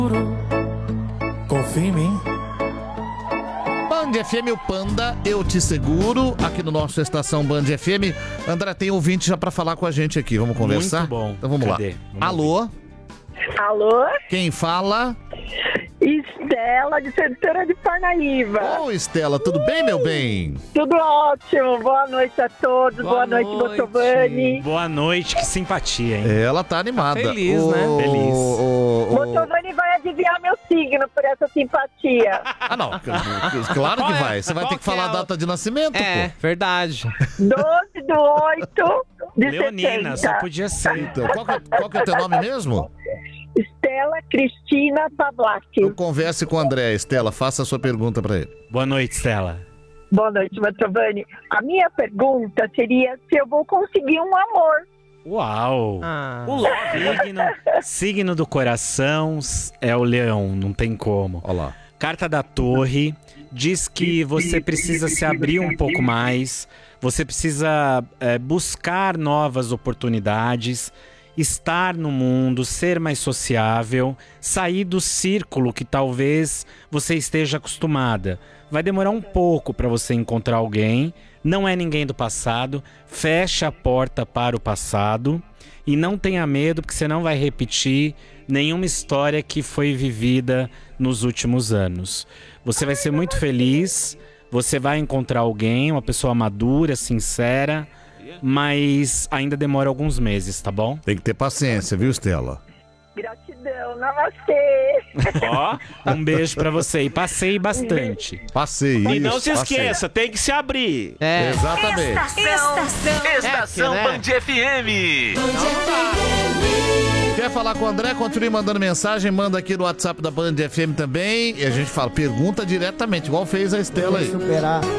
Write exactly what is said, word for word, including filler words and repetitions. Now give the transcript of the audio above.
Confia em mim. Band F M, o Panda, eu te seguro, aqui no nosso Estação Band F M. André, tem ouvinte já pra falar com a gente aqui, vamos conversar? Muito bom. Então vamos Cadê? lá. Vamos Alô? Alô? Quem fala? Estela, de Santana de Parnaíba. Ô, Estela, tudo bem, meu bem? Tudo ótimo. Boa noite a todos. Boa, Boa noite, Motovani. Boa noite, que simpatia, hein? Ela tá animada. Tá feliz, Ô, né? Feliz. ô, ô, ô. Motovani vai adivinhar meu signo por essa simpatia. Ah, não. Claro que vai. Você vai ter que falar a data de nascimento, É, pô. verdade. doze do oito de Leonina, só setenta. podia ser. Então, qual que, é- qual que é o teu nome mesmo? Estela Cristina Pavlak. Eu converse com o André. Estela, faça a sua pergunta pra ele. Boa noite, Stella. Boa noite, Motovani. A minha pergunta seria se eu vou conseguir um amor. Uau! Ah. O signo, signo do coração é o leão, não tem como. Olha lá. Carta da Torre diz que você precisa se abrir um pouco mais, você precisa é, buscar novas oportunidades, estar no mundo, ser mais sociável, sair do círculo que talvez você esteja acostumada. Vai demorar um pouco para você encontrar alguém, não é ninguém do passado, fecha a porta para o passado e não tenha medo, porque você não vai repetir nenhuma história que foi vivida nos últimos anos. Você vai ser muito feliz, você vai encontrar alguém, uma pessoa madura, sincera, mas ainda demora alguns meses, tá bom? Tem que ter paciência, viu, Estela? Gratidão, namastê. Ó, um beijo pra você e passeie bastante. Passei E isso, não se passei. esqueça, tem que se abrir. É. Exatamente. Estação É, né? Band F M. Quer falar com o André? Continue mandando mensagem, manda aqui no WhatsApp da Band F M também. E a gente fala, pergunta diretamente, igual fez a Estela aí. Superar